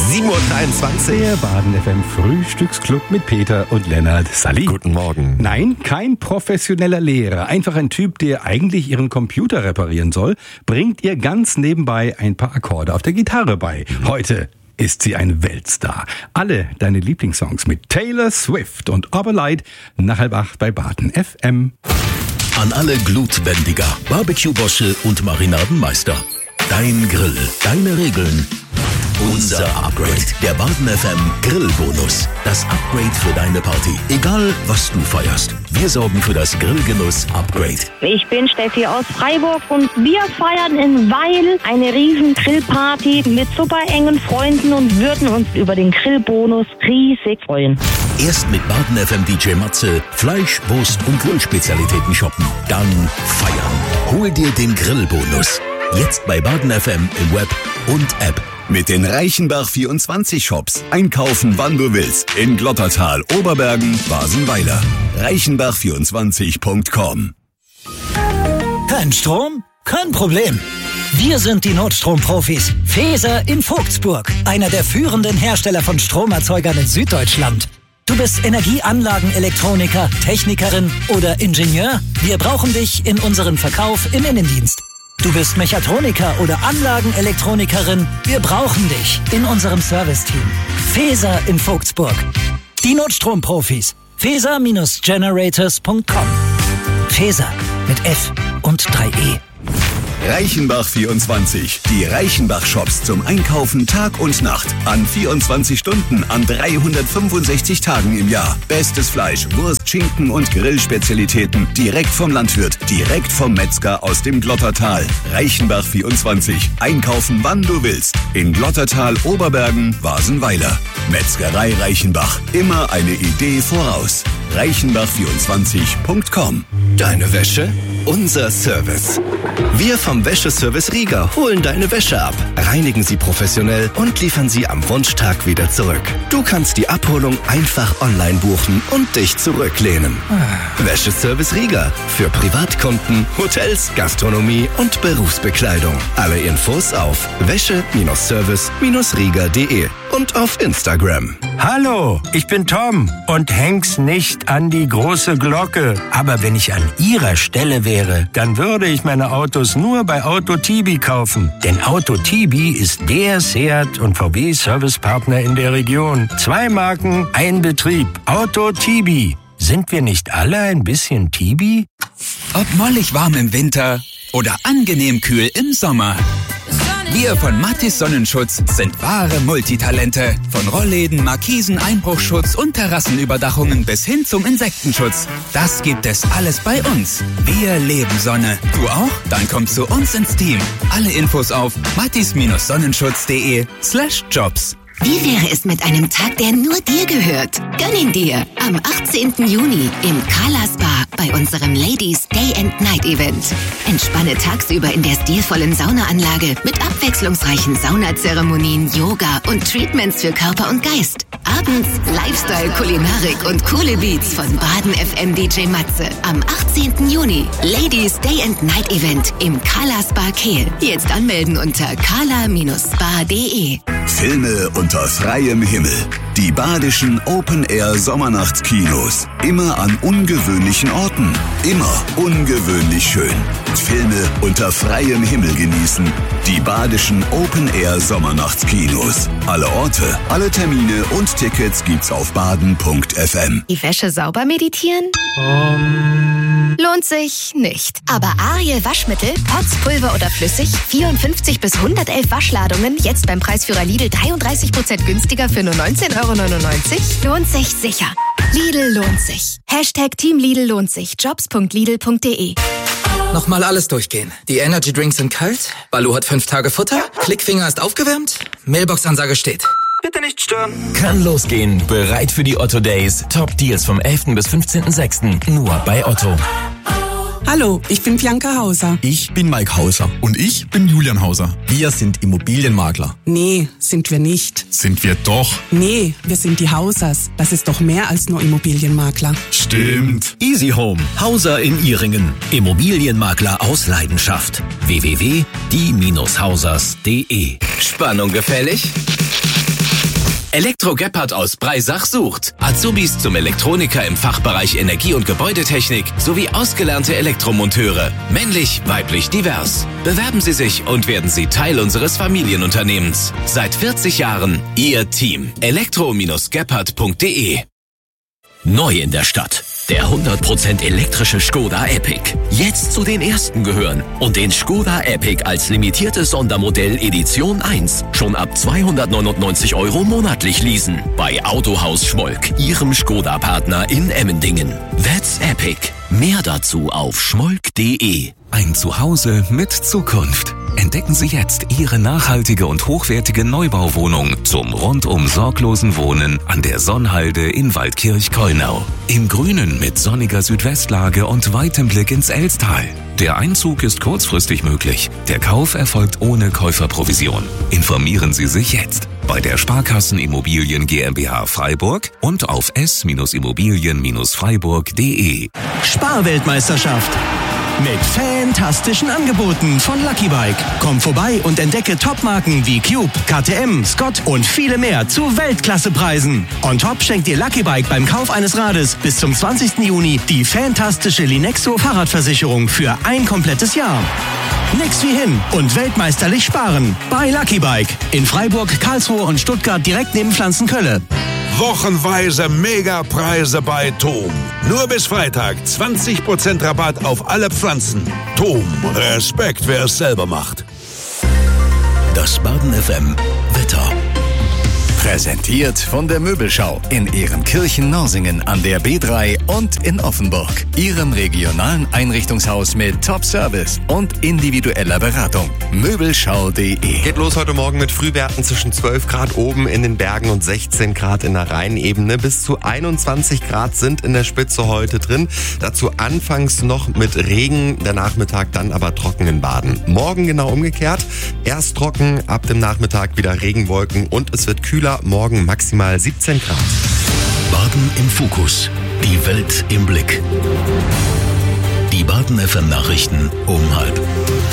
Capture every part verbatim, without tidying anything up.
sieben Uhr dreiundzwanzig. Der Baden F M Frühstücksclub mit Peter und Lennart. Sally. Guten Morgen. Nein, kein professioneller Lehrer. Einfach ein Typ, der eigentlich ihren Computer reparieren soll, bringt ihr ganz nebenbei ein paar Akkorde auf der Gitarre bei. Heute ist sie ein Weltstar. Alle deine Lieblingssongs mit Taylor Swift und Oberleid nach halb acht bei Baden F M. An alle Glutbändiger, Barbecue-Bosche und Marinadenmeister. Dein Grill, deine Regeln. Unser Upgrade. Der Baden F M Grillbonus. Das Upgrade für deine Party. Egal, was du feierst. Wir sorgen für das Grillgenuss-Upgrade. Ich bin Steffi aus Freiburg und wir feiern in Weil eine riesen Grillparty mit super engen Freunden und würden uns über den Grillbonus riesig freuen. Erst mit Baden F M D J Matze Fleisch, Wurst und Grillspezialitäten shoppen. Dann feiern. Hol dir den Grillbonus. Jetzt bei Baden F M im Web und App. Mit den Reichenbach vierundzwanzig Shops. Einkaufen, wann du willst. In Glottertal, Oberbergen, Basenweiler. reichenbach vierundzwanzig punkt com. Kein Strom? Kein Problem. Wir sind die Notstromprofis. Feser in Vogtsburg. Einer der führenden Hersteller von Stromerzeugern in Süddeutschland. Du bist Energieanlagenelektroniker, Technikerin oder Ingenieur? Wir brauchen dich in unserem Verkauf im Innendienst. Du bist Mechatroniker oder Anlagenelektronikerin? Wir brauchen dich in unserem Serviceteam. Feser in Vogtsburg. Die Notstromprofis. feser Generators punkt com. Feser mit F und drei E. Reichenbach vierundzwanzig. Die Reichenbach-Shops zum Einkaufen Tag und Nacht. An vierundzwanzig Stunden, an dreihundertfünfundsechzig Tagen im Jahr. Bestes Fleisch, Wurst, Schinken und Grillspezialitäten. Direkt vom Landwirt, direkt vom Metzger aus dem Glottertal. Reichenbach vierundzwanzig. Einkaufen, wann du willst. In Glottertal, Oberbergen, Basenweiler. Metzgerei Reichenbach. Immer eine Idee voraus. reichenbach vierundzwanzig punkt com. Deine Wäsche, unser Service. Wir vom Wäscheservice Rieger holen deine Wäsche ab, reinigen sie professionell und liefern sie am Wunschtag wieder zurück. Du kannst die Abholung einfach online buchen und dich zurücklehnen. Wäscheservice Rieger für Privatkunden, Hotels, Gastronomie und Berufsbekleidung. Alle Infos auf wäsche Service Rieger punkt de und auf Instagram. Hallo, ich bin Tom und häng's nicht an die große Glocke. Aber wenn ich an Ihrer Stelle wäre, dann würde ich meine Autos nur bei Auto Tibi kaufen. Denn Auto Tibi ist der Seat und V W Servicepartner in der Region. Zwei Marken, ein Betrieb. Auto Tibi. Sind wir nicht alle ein bisschen Tibi? Ob mollig warm im Winter oder angenehm kühl im Sommer. Wir von Mathis Sonnenschutz sind wahre Multitalente. Von Rollläden, Markisen, Einbruchschutz und Terrassenüberdachungen bis hin zum Insektenschutz. Das gibt es alles bei uns. Wir leben Sonne. Du auch? Dann komm zu uns ins Team. Alle Infos auf mathis Sonnenschutz punkt de slash jobs. Wie wäre es mit einem Tag, der nur dir gehört? Gönn ihn dir am achtzehnten Juni im Kala Spa bei unserem Ladies Day and Night Event. Entspanne tagsüber in der stilvollen Saunaanlage mit abwechslungsreichen Saunazeremonien, Yoga und Treatments für Körper und Geist. Abends Lifestyle, Kulinarik und coole Beats von Baden F M D J Matze. Am achtzehnten Juni Ladies Day and Night Event im Kala Spa Kehl. Jetzt anmelden unter kala spa punkt de. Filme unter freiem Himmel. Die badischen Open-Air-Sommernachtskinos. Immer an ungewöhnlichen Orten. Immer ungewöhnlich schön. Filme unter freiem Himmel genießen. Die badischen Open-Air-Sommernachtskinos. Alle Orte, alle Termine und Tickets gibt's auf baden punkt f m. Die Wäsche sauber meditieren? Um. Lohnt sich nicht. Aber Ariel Waschmittel, Pots, Pulver oder flüssig, vierundfünfzig bis hundertelf Waschladungen, jetzt beim Preisführer Lidl dreiunddreißig Prozent günstiger für nur neunzehn Euro neunundneunzig. Lohnt sich sicher. Lidl lohnt sich. Hashtag Team Lidl lohnt sich. jobs punkt lidl punkt de. Nochmal alles durchgehen. Die Energy Drinks sind kalt, Baloo hat fünf Tage Futter, Klickfinger ist aufgewärmt, Mailbox-Ansage steht. Bitte nicht stören. Kann losgehen. Bereit für die Otto Days. Top Deals vom elften bis fünfzehnten sechsten Nur bei Otto. Hallo, ich bin Bianca Hauser. Ich bin Mike Hauser. Und ich bin Julian Hauser. Wir sind Immobilienmakler. Nee, sind wir nicht. Sind wir doch. Nee, wir sind die Hausers. Das ist doch mehr als nur Immobilienmakler. Stimmt. Easy Home. Hauser in Ihringen. Immobilienmakler aus Leidenschaft. w w w punkt die Hausers punkt de. Spannung gefällig? Elektro Gebhardt aus Breisach sucht Azubis zum Elektroniker im Fachbereich Energie- und Gebäudetechnik sowie ausgelernte Elektromonteure. Männlich, weiblich, divers. Bewerben Sie sich und werden Sie Teil unseres Familienunternehmens. Seit vierzig Jahren Ihr Team. elektro Gebhardt punkt de. Neu in der Stadt. Der hundert Prozent elektrische Skoda Epic. Jetzt zu den ersten gehören und den Skoda Epic als limitiertes Sondermodell Edition eins schon ab zweihundertneunundneunzig Euro monatlich leasen. Bei Autohaus Schmolk, Ihrem Skoda-Partner in Emmendingen. That's Epic. Mehr dazu auf schmolk punkt de. Ein Zuhause mit Zukunft. Entdecken Sie jetzt Ihre nachhaltige und hochwertige Neubauwohnung zum rundum sorglosen Wohnen an der Sonnhalde in Waldkirch-Keunau. Im Grünen mit sonniger Südwestlage und weitem Blick ins Elstal. Der Einzug ist kurzfristig möglich. Der Kauf erfolgt ohne Käuferprovision. Informieren Sie sich jetzt bei der Sparkassen Immobilien GmbH Freiburg und auf s Immobilien Freiburg punkt de. Sparweltmeisterschaft. Mit fantastischen Angeboten von Lucky Bike. Komm vorbei und entdecke Topmarken wie Cube, K T M, Scott und viele mehr zu Weltklassepreisen. On top schenkt dir Lucky Bike beim Kauf eines Rades bis zum zwanzigsten Juni die fantastische Linexo Fahrradversicherung für ein komplettes Jahr. Nix wie hin und weltmeisterlich sparen bei Lucky Bike. In Freiburg, Karlsruhe und Stuttgart direkt neben Pflanzenkölle. Wochenweise Megapreise bei Thom. Nur bis Freitag zwanzig Prozent Rabatt auf alle Pflanzen. Thom, Respekt, wer es selber macht. Das Baden F M Wetter. Präsentiert von der Möbelschau in Ehrenkirchen-Norsingen an der B drei und in Offenburg. Ihrem regionalen Einrichtungshaus mit Top-Service und individueller Beratung. Möbelschau punkt de. Geht los heute Morgen mit Frühwerten zwischen zwölf Grad oben in den Bergen und sechzehn Grad in der Rheinebene. Bis zu einundzwanzig Grad sind in der Spitze heute drin. Dazu anfangs noch mit Regen, der Nachmittag dann aber trocken in Baden. Morgen genau umgekehrt. Erst trocken, ab dem Nachmittag wieder Regenwolken und es wird kühler. Morgen maximal siebzehn Grad. Baden im Fokus. Die Welt im Blick. Die Baden F M Nachrichten um halb.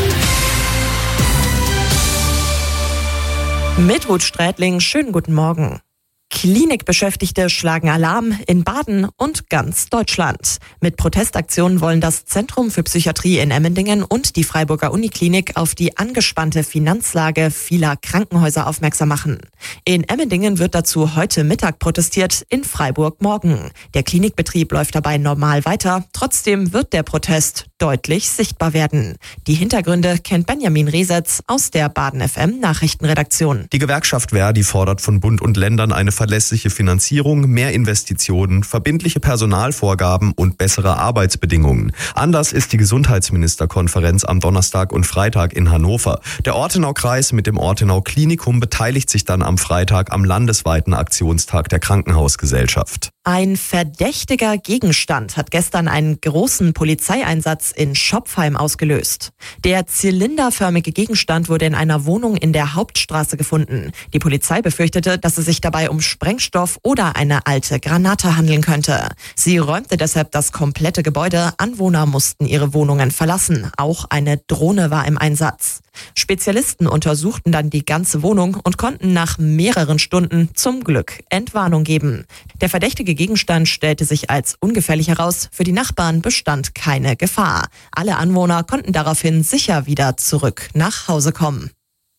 Mit Ruth Strätling, schönen guten Morgen. Klinikbeschäftigte schlagen Alarm in Baden und ganz Deutschland. Mit Protestaktionen wollen das Zentrum für Psychiatrie in Emmendingen und die Freiburger Uniklinik auf die angespannte Finanzlage vieler Krankenhäuser aufmerksam machen. In Emmendingen wird dazu heute Mittag protestiert, in Freiburg morgen. Der Klinikbetrieb läuft dabei normal weiter. Trotzdem wird der Protest deutlich sichtbar werden. Die Hintergründe kennt Benjamin Resetz aus der Baden F M Nachrichtenredaktion. Die Gewerkschaft Verdi fordert von Bund und Ländern eine verlässliche Finanzierung, mehr Investitionen, verbindliche Personalvorgaben und bessere Arbeitsbedingungen. Anders ist die Gesundheitsministerkonferenz am Donnerstag und Freitag in Hannover. Der Ortenau-Kreis mit dem Ortenau Klinikum beteiligt sich dann am Freitag am landesweiten Aktionstag der Krankenhausgesellschaft. Ein verdächtiger Gegenstand hat gestern einen großen Polizeieinsatz in Schopfheim ausgelöst. Der zylinderförmige Gegenstand wurde in einer Wohnung in der Hauptstraße gefunden. Die Polizei befürchtete, dass es sich dabei um Sprengstoff oder eine alte Granate handeln könnte. Sie räumte deshalb das komplette Gebäude. Anwohner mussten ihre Wohnungen verlassen. Auch eine Drohne war im Einsatz. Spezialisten untersuchten dann die ganze Wohnung und konnten nach mehreren Stunden zum Glück Entwarnung geben. Der verdächtige Gegenstand stellte sich als ungefährlich heraus. Für die Nachbarn bestand keine Gefahr. Alle Anwohner konnten daraufhin sicher wieder zurück nach Hause kommen.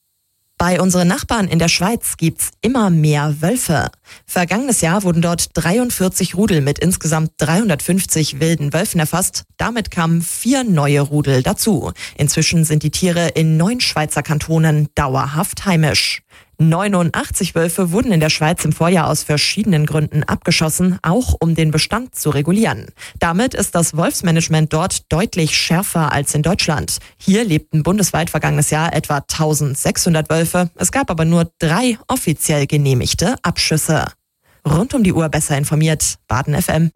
Bei unseren Nachbarn in der Schweiz gibt's immer mehr Wölfe. Vergangenes Jahr wurden dort dreiundvierzig Rudel mit insgesamt dreihundertfünfzig wilden Wölfen erfasst. Damit kamen vier neue Rudel dazu. Inzwischen sind die Tiere in neun Schweizer Kantonen dauerhaft heimisch. neunundachtzig Wölfe wurden in der Schweiz im Vorjahr aus verschiedenen Gründen abgeschossen, auch um den Bestand zu regulieren. Damit ist das Wolfsmanagement dort deutlich schärfer als in Deutschland. Hier lebten bundesweit vergangenes Jahr etwa eintausendsechshundert Wölfe. Es gab aber nur drei offiziell genehmigte Abschüsse. Rund um die Uhr besser informiert, Baden F M.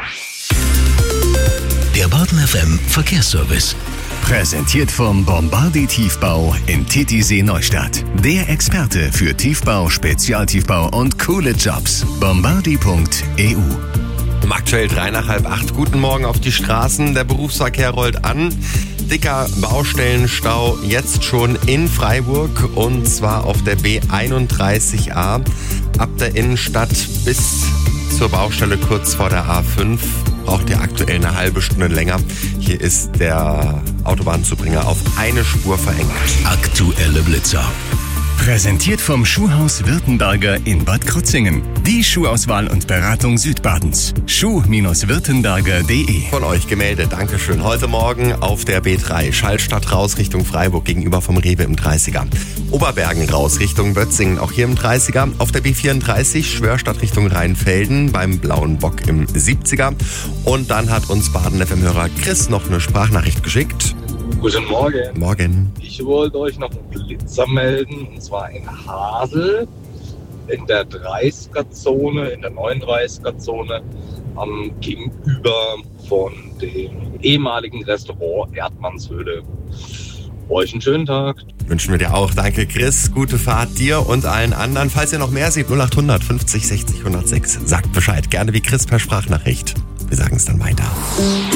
Der Baden F M Verkehrsservice. Präsentiert vom Bombardi Tiefbau in Titisee Neustadt. Der Experte für Tiefbau, Spezialtiefbau und coole Jobs. bombardi punkt e u. Aktuell drei nach halb acht. Guten Morgen auf die Straßen. Der Berufsverkehr rollt an. Dicker Baustellenstau jetzt schon in Freiburg und zwar auf der B einunddreißig A ab der Innenstadt bis zur Baustelle kurz vor der A fünf. Braucht ihr aktuell eine halbe Stunde länger. Hier ist der Autobahnzubringer auf eine Spur verengt. Aktuelle Blitzer. Präsentiert vom Schuhhaus Württemberger in Bad Krozingen. Die Schuhauswahl und Beratung Südbadens. schuh Württemberger punkt de. Von euch gemeldet, Dankeschön. Heute Morgen auf der B drei. Schallstadt raus Richtung Freiburg gegenüber vom Rewe im dreißiger. Oberbergen raus Richtung Bötzingen, auch hier im dreißiger. Auf der B vierunddreißig Schwörstadt Richtung Rheinfelden beim Blauen Bock im siebziger. Und dann hat uns Baden-F M-Hörer Chris noch eine Sprachnachricht geschickt. Guten Morgen. Morgen. Ich wollte euch noch einen Blitzer melden, und zwar in Hasel, in der dreißiger-Zone, in der neununddreißiger-Zone, am gegenüber von dem ehemaligen Restaurant Erdmannshöhle. Euch einen schönen Tag. Wünschen wir dir auch. Danke, Chris. Gute Fahrt dir und allen anderen. Falls ihr noch mehr seht, null acht hundert fünfzig sechzig hundertsechs. Sagt Bescheid. Gerne wie Chris per Sprachnachricht. Wir sagen es dann weiter.